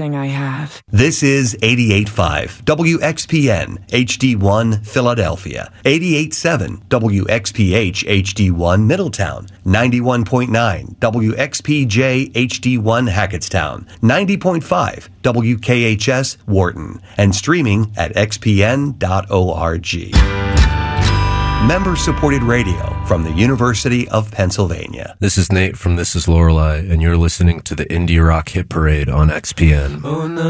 everything I have. This is 88.5 WXPN HD1 Philadelphia, 88.7 WXPH HD1 Middletown, 91.9 WXPJ HD1 Hackettstown, 90.5 WKHS Wharton, and streaming at xpn.org. Member-supported radio from the University of Pennsylvania. This is Nate from This Is Lorelei, and you're listening to the Indie Rock Hit Parade on XPN. Oh, no.